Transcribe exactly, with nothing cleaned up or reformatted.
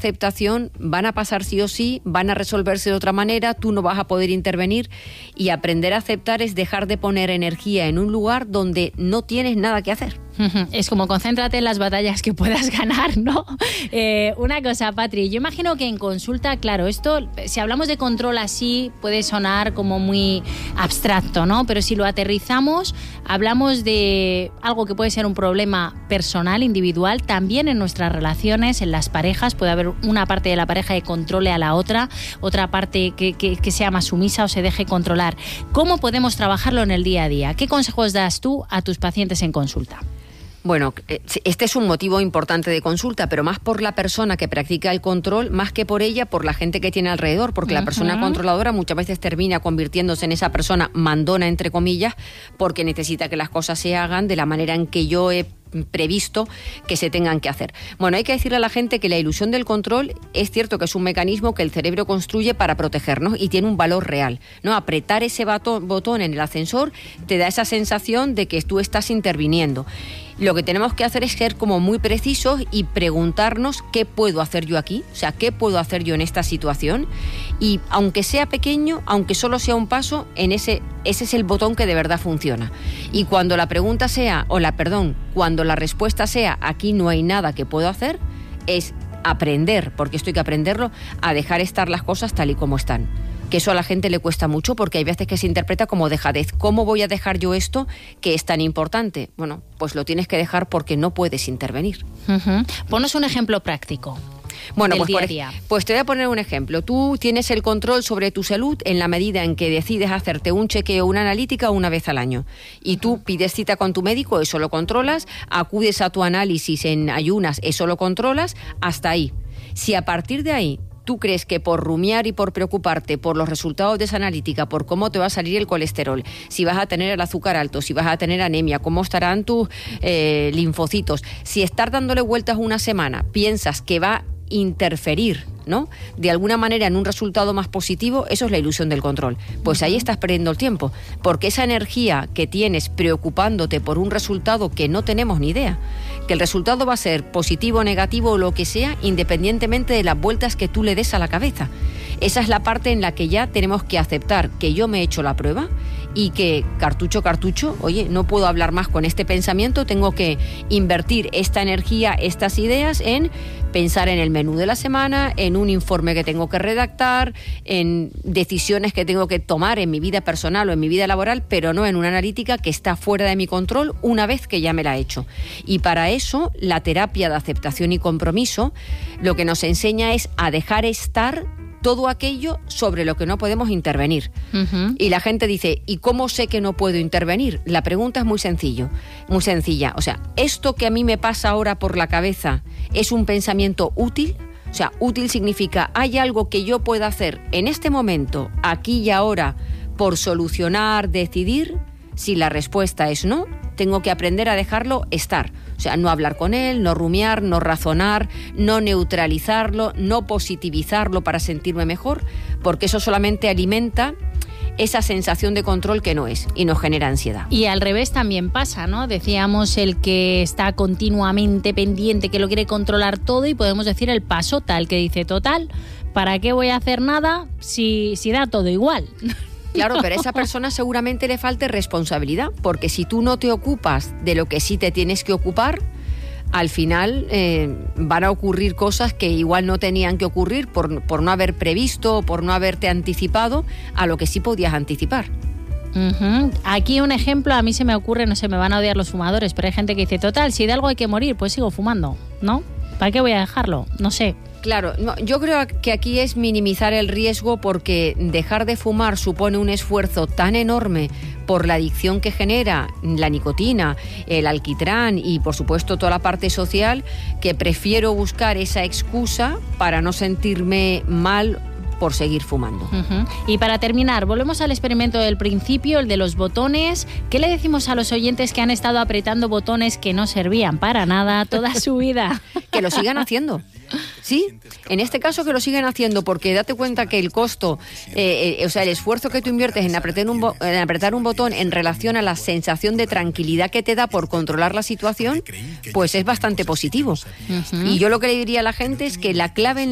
aceptación van a pasar sí o sí, van a resolverse de otra manera, tú no vas a poder intervenir, y aprender a aceptar es dejar de poner energía en un lugar donde no tienes nada que hacer. Es como concéntrate en las batallas que puedas ganar, ¿no? Eh, una cosa, Patri, yo imagino que en consulta, claro, esto, si hablamos de control así, puede sonar como muy abstracto, ¿no? Pero si lo aterrizamos, hablamos de algo que puede ser un problema personal, individual, también en nuestras relaciones, en las parejas, puede haber una parte de la pareja que controle a la otra, otra parte que, que, que sea más sumisa o se deje controlar. ¿Cómo podemos trabajarlo en el día a día? ¿Qué consejos das tú a tus pacientes en consulta? Bueno, este es un motivo importante de consulta, pero más por la persona que practica el control, más que por ella, por la gente que tiene alrededor, porque uh-huh. la persona controladora muchas veces termina convirtiéndose en esa persona mandona, entre comillas, porque necesita que las cosas se hagan de la manera en que yo he previsto que se tengan que hacer. Bueno, hay que decirle a la gente que la ilusión del control es cierto que es un mecanismo que el cerebro construye para protegernos y tiene un valor real, ¿no? Apretar ese botón, botón en el ascensor te da esa sensación de que tú estás interviniendo. Lo que tenemos que hacer es ser como muy precisos y preguntarnos qué puedo hacer yo aquí, o sea, qué puedo hacer yo en esta situación, y aunque sea pequeño, aunque solo sea un paso, en ese, ese es el botón que de verdad funciona. Y cuando la pregunta sea, o la, perdón, cuando la respuesta sea aquí no hay nada que puedo hacer, es aprender, porque esto hay que aprenderlo, a dejar estar las cosas tal y como están. Que eso a la gente le cuesta mucho porque hay veces que se interpreta como dejadez. ¿Cómo voy a dejar yo esto que es tan importante? Bueno, pues lo tienes que dejar porque no puedes intervenir. Uh-huh. Ponos un ejemplo práctico. Bueno, pues, día por, a día. pues te voy a poner un ejemplo. Tú tienes el control sobre tu salud en la medida en que decides hacerte un chequeo, una analítica una vez al año. Y tú pides cita con tu médico, eso lo controlas, acudes a tu análisis en ayunas, eso lo controlas, hasta ahí. Si a partir de ahí tú crees que por rumiar y por preocuparte por los resultados de esa analítica, por cómo te va a salir el colesterol, si vas a tener el azúcar alto, si vas a tener anemia, cómo estarán tus eh, linfocitos, si estar dándole vueltas una semana piensas que va a interferir, ¿no?, de alguna manera en un resultado más positivo, eso es la ilusión del control. Pues ahí estás perdiendo el tiempo, porque esa energía que tienes preocupándote por un resultado que no tenemos ni idea, que el resultado va a ser positivo, negativo o lo que sea, independientemente de las vueltas que tú le des a la cabeza. Esa es la parte en la que ya tenemos que aceptar que yo me he hecho la prueba y que cartucho, cartucho, oye, no puedo hablar más con este pensamiento, tengo que invertir esta energía, estas ideas en pensar en el menú de la semana, en un informe que tengo que redactar, en decisiones que tengo que tomar en mi vida personal o en mi vida laboral, pero no en una analítica que está fuera de mi control una vez que ya me la he hecho. Y para eso, la terapia de aceptación y compromiso lo que nos enseña es a dejar estar todo aquello sobre lo que no podemos intervenir. Uh-huh. Y la gente dice, ¿y cómo sé que no puedo intervenir? La pregunta es muy sencillo, muy sencilla. O sea, ¿esto que a mí me pasa ahora por la cabeza es un pensamiento útil? O sea, útil significa, ¿hay algo que yo pueda hacer en este momento, aquí y ahora, por solucionar, decidir? Si la respuesta es no, tengo que aprender a dejarlo estar. O sea, no hablar con él, no rumiar, no razonar, no neutralizarlo, no positivizarlo para sentirme mejor, porque eso solamente alimenta esa sensación de control que no es y nos genera ansiedad. Y al revés también pasa, ¿no? Decíamos el que está continuamente pendiente, que lo quiere controlar todo, y podemos decir el pasota, el que dice, total, ¿para qué voy a hacer nada si, si da todo igual? Claro, pero a esa persona seguramente le falte responsabilidad, porque si tú no te ocupas de lo que sí te tienes que ocupar, al final eh, van a ocurrir cosas que igual no tenían que ocurrir por, por no haber previsto o por no haberte anticipado a lo que sí podías anticipar. Uh-huh. Aquí un ejemplo, a mí se me ocurre, no sé, me van a odiar los fumadores, pero hay gente que dice, total, si de algo hay que morir, pues sigo fumando, ¿no? ¿Para qué voy a dejarlo? No sé. Claro, no, yo creo que aquí es minimizar el riesgo, porque dejar de fumar supone un esfuerzo tan enorme por la adicción que genera la nicotina, el alquitrán y por supuesto toda la parte social, que prefiero buscar esa excusa para no sentirme mal por seguir fumando. Uh-huh. Y para terminar, volvemos al experimento del principio, el de los botones. ¿Qué le decimos a los oyentes que han estado apretando botones que no servían para nada toda su vida? Que lo sigan haciendo. Sí, en este caso que lo sigan haciendo, porque date cuenta que el costo, eh, eh, o sea, el esfuerzo que tú inviertes en apretar, un bo- en apretar un botón en relación a la sensación de tranquilidad que te da por controlar la situación, pues es bastante positivo. Uh-huh. Y yo lo que le diría a la gente es que la clave en